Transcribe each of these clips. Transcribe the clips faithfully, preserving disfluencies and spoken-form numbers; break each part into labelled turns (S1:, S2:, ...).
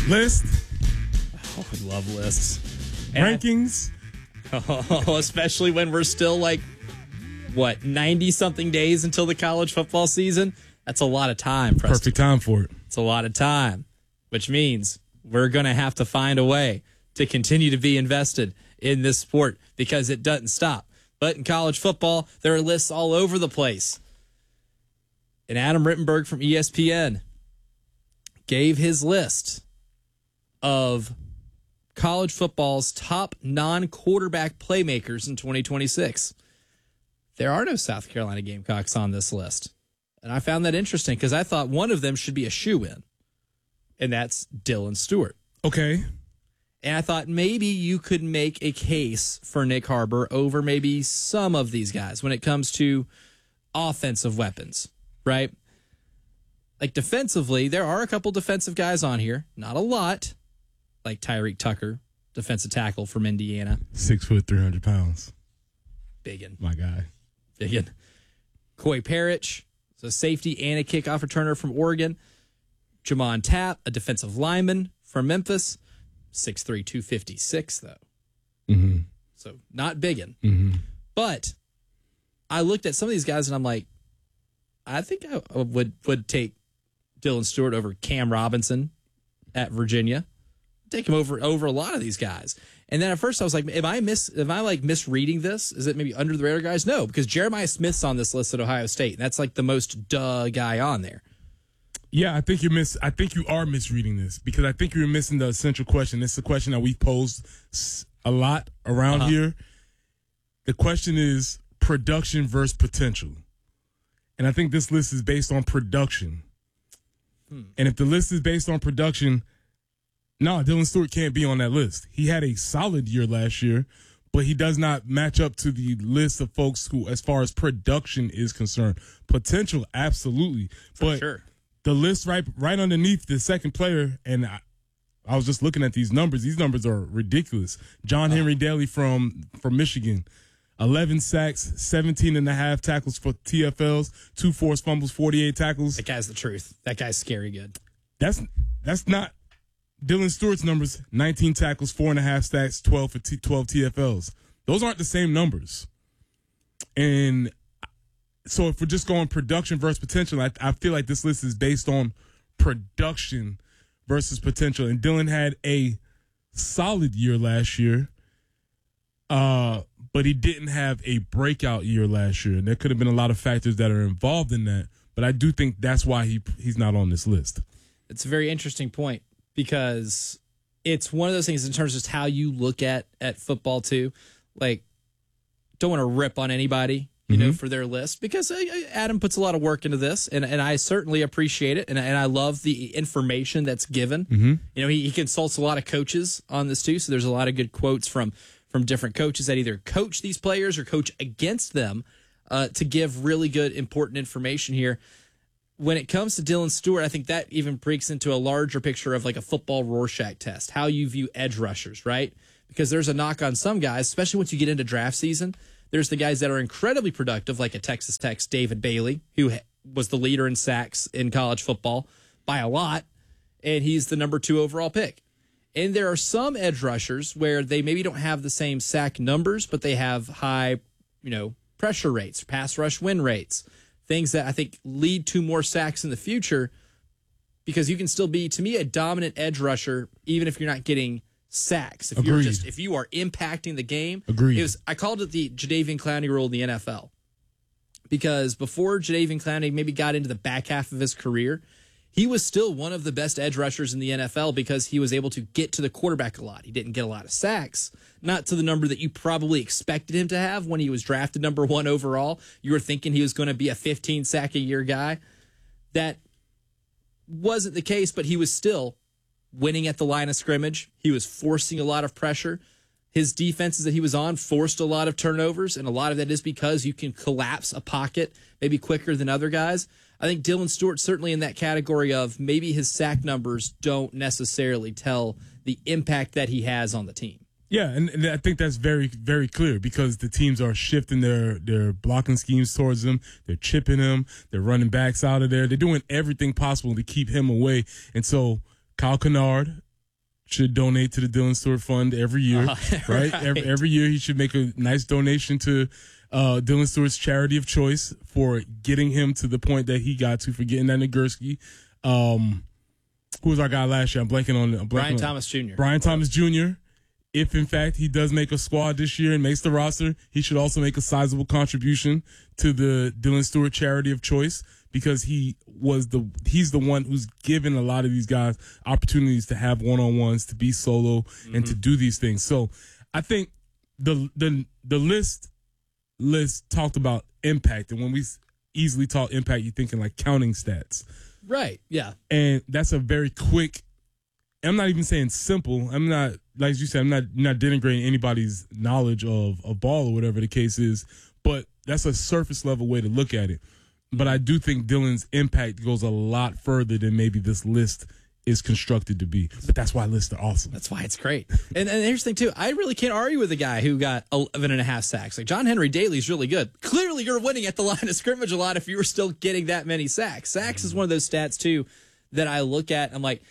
S1: List.
S2: Oh, I love lists. And
S1: Rankings.
S2: I, oh, especially when we're still like, what, ninety-something days until the college football season? That's a lot of time, Preston.
S1: Perfect time for it.
S2: It's a lot of time, which means we're going to have to find a way to continue to be invested in this sport because it doesn't stop. But in college football, there are lists all over the place. And Adam Rittenberg from E S P N gave his list of college football's top non-quarterback playmakers in twenty twenty-six. There are no South Carolina Gamecocks on this list. And I found that interesting because I thought one of them should be a shoo-in, and that's Dylan Stewart.
S1: Okay.
S2: And I thought maybe you could make a case for Nick Harbor over maybe some of these guys when it comes to offensive weapons, right? Like defensively, there are a couple defensive guys on here. Not a lot. Like Tyreek Tucker, defensive tackle from Indiana.
S1: Six foot, three hundred pounds.
S2: Biggin.
S1: My guy.
S2: Biggin. Coy Parrish, a safety and a kickoff returner from Oregon. Jamon Tapp, a defensive lineman from Memphis. six three, two fifty-six, though.
S1: Mm-hmm.
S2: So not biggin.
S1: Mm-hmm.
S2: But I looked at some of these guys and I'm like, I think I would would take Dylan Stewart over Cam Robinson at Virginia. Take him over over a lot of these guys. And then at first I was like, am I miss am I like misreading this? Is it maybe under the radar guys? No, because Jeremiah Smith's on this list at Ohio State. And that's like the most duh guy on there.
S1: Yeah, I think you miss. I think you are misreading this because I think you're missing the essential question. It's a question that we've posed a lot around
S2: uh-huh.
S1: here. The question is production versus potential, and I think this list is based on production. Hmm. And if the list is based on production, no, Dylan Stewart can't be on that list. He had a solid year last year, but he does not match up to the list of folks who, as far as production is concerned, potential absolutely,
S2: For
S1: but.
S2: sure.
S1: The list right right underneath the second player, and I, I was just looking at these numbers. These numbers are ridiculous. John Henry Daly from, from Michigan, eleven sacks, seventeen and a half tackles for T F Ls, two forced fumbles, forty-eight tackles.
S2: That guy's the truth. That guy's scary good.
S1: That's that's not Dylan Stewart's numbers, nineteen tackles, four and a half sacks, twelve for T, twelve T F Ls. Those aren't the same numbers. And so if we're just going production versus potential, I, I feel like this list is based on production versus potential. And Dylan had a solid year last year, uh, but he didn't have a breakout year last year. And there could have been a lot of factors that are involved in that. But I do think that's why he he's not on this list.
S2: It's a very interesting point because it's one of those things in terms of just how you look at, at football too. Like, don't want to rip on anybody. You know, mm-hmm. for their list, because uh, Adam puts a lot of work into this, and, and I certainly appreciate it, and, and I love the information that's given.
S1: Mm-hmm.
S2: You know, he, he consults a lot of coaches on this too, so there's a lot of good quotes from from different coaches that either coach these players or coach against them uh, to give really good, important information here. When it comes to Dylan Stewart, I think that even breaks into a larger picture of like a football Rorschach test, how you view edge rushers, right? Because there's a knock on some guys, especially once you get into draft season. There's the guys that are incredibly productive, like a Texas Tech's David Bailey, who was the leader in sacks in college football by a lot, and he's the number two overall pick. And there are some edge rushers where they maybe don't have the same sack numbers, but they have high, you know, pressure rates, pass rush win rates, things that I think lead to more sacks in the future, because you can still be, to me, a dominant edge rusher, even if you're not getting sacks. If
S1: Agreed.
S2: you're just if you are impacting the game.
S1: Agreed.
S2: It was I called it the Jadeveon Clowney rule in the N F L. Because before Jadeveon Clowney maybe got into the back half of his career, he was still one of the best edge rushers in the N F L because he was able to get to the quarterback a lot. He didn't get a lot of sacks, not to the number that you probably expected him to have when he was drafted number one overall. You were thinking he was going to be a fifteen sack a year guy. That wasn't the case, but he was still winning at the line of scrimmage. He was forcing a lot of pressure. His defenses that he was on forced a lot of turnovers, and a lot of that is because you can collapse a pocket maybe quicker than other guys. I think Dylan Stewart certainly in that category of maybe his sack numbers don't necessarily tell the impact that he has on the team.
S1: Yeah, and, and I think that's very, very clear because the teams are shifting their, their blocking schemes towards him. They're chipping him. They're running backs out of there. They're doing everything possible to keep him away. And so Kyle Kennard should donate to the Dylan Stewart Fund every year, uh, right? right? Every, every year he should make a nice donation to uh, Dylan Stewart's charity of choice for getting him to the point that he got to, for getting that Nagurski. Um, who was our guy last year? I'm blanking on I'm blanking
S2: Brian
S1: on,
S2: Thomas Junior
S1: Brian Thomas Junior If, in fact, he does make a squad this year and makes the roster, he should also make a sizable contribution to the Dylan Stewart charity of choice, because he was the he's the one who's given a lot of these guys opportunities to have one-on-ones, to be solo, mm-hmm. and to do these things. So I think the the the list list talked about impact, and when we easily talk impact, you're thinking like counting stats.
S2: Right, yeah.
S1: And that's a very quick, I'm not even saying simple. I'm not, like you said, I'm not not denigrating anybody's knowledge of a ball or whatever the case is, but that's a surface level way to look at it. But I do think Dylan's impact goes a lot further than maybe this list is constructed to be. But that's why lists are awesome.
S2: That's why it's great. And, and here's the thing, too. I really can't argue with a guy who got eleven and a half sacks. Like, John Henry Daly's really good. Clearly, you're winning at the line of scrimmage a lot if you were still getting that many sacks. Sacks is one of those stats, too, that I look at. I'm like,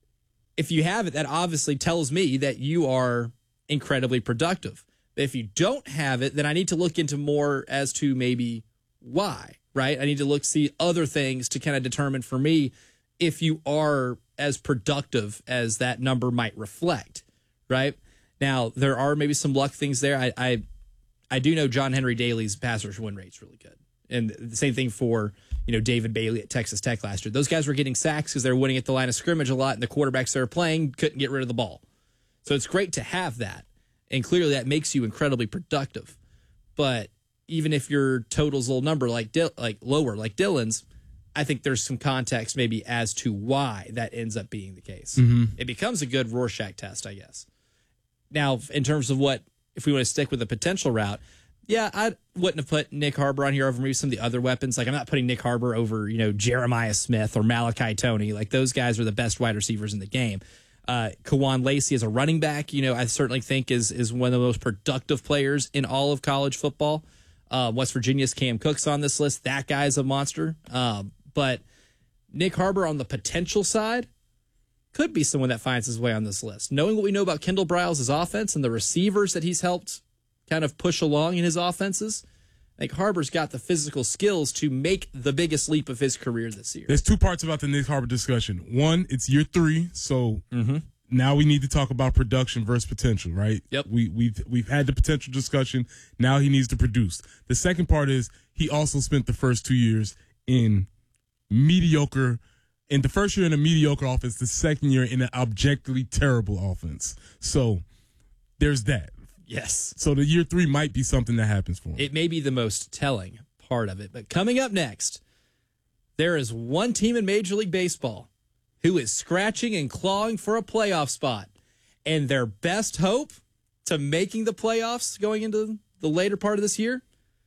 S2: if you have it, that obviously tells me that you are incredibly productive. But if you don't have it, then I need to look into more as to maybe why, right? I need to look, see other things to kind of determine for me if you are as productive as that number might reflect, right? Now, there are maybe some luck things there. I I, I do know John Henry Daly's pass rush win rate's really good. And the same thing for, you know, David Bailey at Texas Tech last year. Those guys were getting sacks because they were winning at the line of scrimmage a lot, and the quarterbacks they were playing couldn't get rid of the ball. So it's great to have that. And clearly that makes you incredibly productive. But even if your total's a little number like Dil- like lower, like Dylan's, I think there's some context maybe as to why that ends up being the case. Mm-hmm. It becomes a good Rorschach test, I guess. Now, in terms of what, if we want to stick with the potential route, yeah, I wouldn't have put Nick Harbor on here over maybe some of the other weapons. Like, I'm not putting Nick Harbor over, you know, Jeremiah Smith or Malachi Toney. Like, those guys are the best wide receivers in the game. Uh, Kawan Lacey as a running back, you know, I certainly think is is one of the most productive players in all of college football. Uh, West Virginia's Cam Cook's on this list. That guy's a monster. Um, but Nick Harbor on the potential side could be someone that finds his way on this list. Knowing what we know about Kendall Briles' offense and the receivers that he's helped kind of push along in his offenses, I think Harbor's got the physical skills to make the biggest leap of his career this year.
S1: There's two parts about the Nick Harbor discussion. One, it's year three, so
S2: mm-hmm.
S1: now we need to talk about production versus potential, right?
S2: Yep.
S1: We, we've we've had the potential discussion. Now he needs to produce. The second part is he also spent the first two years in mediocre, in the first year in a mediocre offense, the second year in an objectively terrible offense. So there's that.
S2: Yes.
S1: So the year three might be something that happens for him.
S2: It may be the most telling part of it. But coming up next, there is one team in Major League Baseball who is scratching and clawing for a playoff spot. And their best hope to making the playoffs going into the later part of this year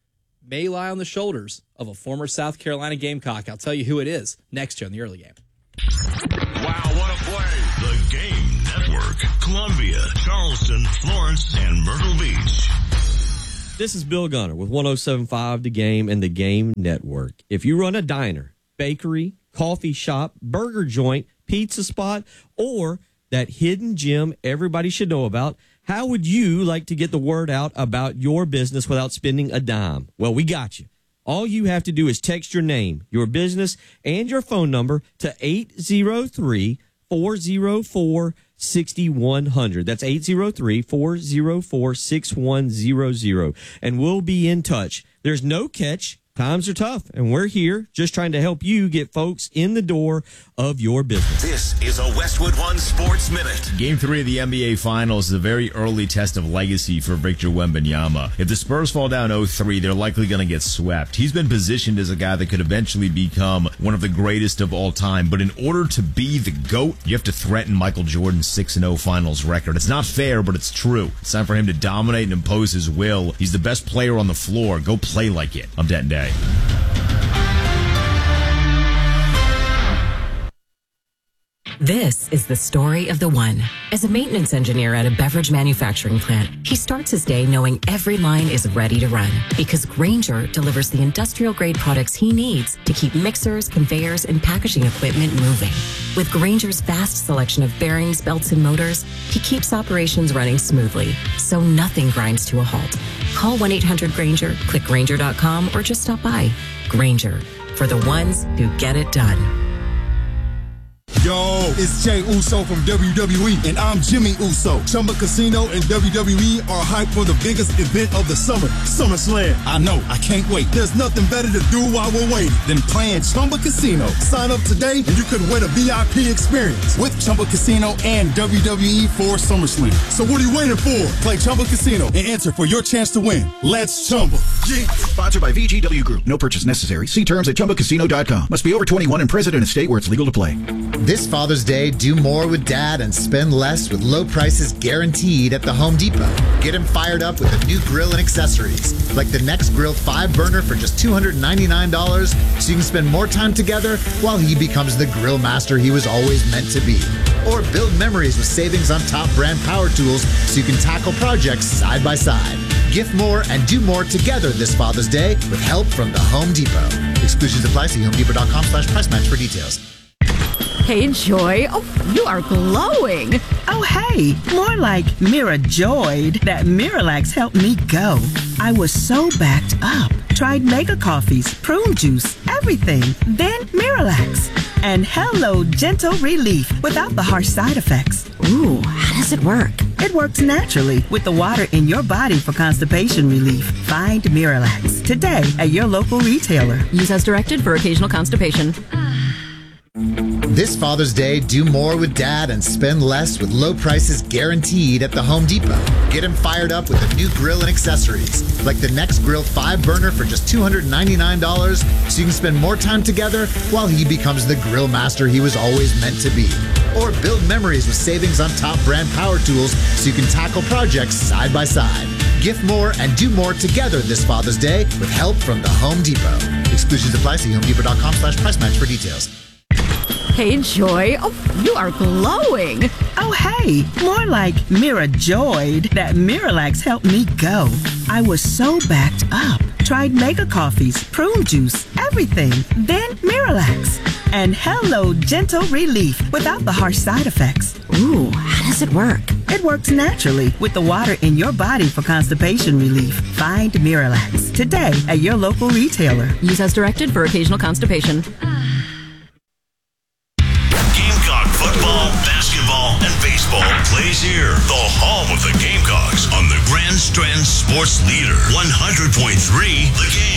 S2: may lie on the shoulders of a former South Carolina Gamecock. I'll tell you who it is next year on the early game.
S3: Wow, what a play. The Game Network. Columbia, Charleston, Florence, and Myrtle Beach.
S4: This is Bill Gunner with one oh seven point five The Game and The Game Network. If you run a diner, bakery, coffee shop, burger joint, pizza spot, or that hidden gem everybody should know about, how would you like to get the word out about your business without spending a dime? Well, we got you. All you have to do is text your name, your business, and your phone number to eight zero three, four zero four, six one zero zero. That's eight zero three, four zero four, six one zero zero. And we'll be in touch. There's no catch. Times are tough, and we're here just trying to help you get folks in the door of your business.
S3: This is a Westwood One Sports Minute.
S5: Game three of the N B A Finals is a very early test of legacy for Victor Wembanyama. If the Spurs fall down oh three, they're likely going to get swept. He's been positioned as a guy that could eventually become one of the greatest of all time, but in order to be the GOAT, you have to threaten Michael Jordan's six and oh Finals record. It's not fair, but it's true. It's time for him to dominate and impose his will. He's the best player on the floor. Go play like it. I'm Denton Day.
S6: This is the story of the one. As a maintenance engineer at a beverage manufacturing plant, he starts his day knowing every line is ready to run because Grainger delivers the industrial-grade products he needs to keep mixers, conveyors, and packaging equipment moving. With Grainger's vast selection of bearings, belts, and motors, he keeps operations running smoothly, so nothing grinds to a halt. Call one eight hundred Grainger, click Grainger dot com, or just stop by. Grainger, for the ones who get it done.
S7: Yo, it's Jay Uso from W W E, and I'm Jimmy Uso. Chumba Casino and W W E are hyped for the biggest event of the summer, SummerSlam. I know, I can't wait. There's nothing better to do while we're waiting than playing Chumba Casino. Sign up today, and you could win a V I P experience with Chumba Casino and W W E for SummerSlam. So what are you waiting for? Play Chumba Casino and enter for your chance to win. Let's Chumba. Yeah.
S8: Sponsored by V G W Group. No purchase necessary. See terms at Chumba Casino dot com. Must be over twenty-one and present in a state where it's legal to play.
S9: This Father's Day, do more with Dad and spend less with low prices guaranteed at the Home Depot. Get him fired up with a new grill and accessories, like the Next Grill five burner for just two hundred ninety-nine dollars, so you can spend more time together while he becomes the grill master he was always meant to be. Or build memories with savings on top brand power tools so you can tackle projects side by side. Gift more and do more together this Father's Day with help from the Home Depot. Exclusions apply. See home depot dot com slash price match for details.
S10: Hey, Joy. Oh, you are glowing.
S11: Oh, hey. More like Mira joyed that Miralax helped me go. I was so backed up. Tried mega coffees, prune juice, everything. Then Miralax. And hello, gentle relief without the harsh side effects.
S10: Ooh, how does it work?
S11: It works naturally with the water in your body for constipation relief. Find Miralax today at your local retailer.
S10: Use as directed for occasional constipation.
S9: This Father's Day, do more with Dad and spend less with low prices guaranteed at the Home Depot. Get him fired up with a new grill and accessories, like the Next Grill five burner for just two hundred ninety-nine dollars, so you can spend more time together while he becomes the grill master he was always meant to be. Or build memories with savings on top brand power tools so you can tackle projects side by side. Gift more and do more together this Father's Day with help from the Home Depot. Exclusions apply. See home depot dot com slash price match for details.
S10: Hey, Joy. Oh, you are glowing.
S11: Oh, hey. More like Mira joyed that Miralax helped me go. I was so backed up. Tried mega coffees, prune juice, everything. Then Miralax. And hello, gentle relief without the harsh side effects.
S10: Ooh, how does it work?
S11: It works naturally with the water in your body for constipation relief. Find Miralax today at your local retailer.
S10: Use as directed for occasional constipation.
S3: Football, basketball, and baseball plays here. The home of the Gamecocks on the Grand Strand Sports Leader, one hundred point three The Game.